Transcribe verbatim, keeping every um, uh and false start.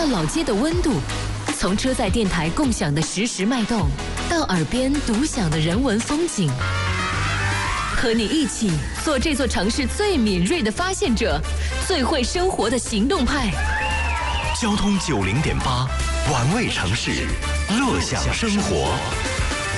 到老街的温度，从车载电台共享的实时脉动，到耳边独享的人文风景，和你一起做这座城市最敏锐的发现者，最会生活的行动派。 交通九零点八，玩味城市，乐享生活。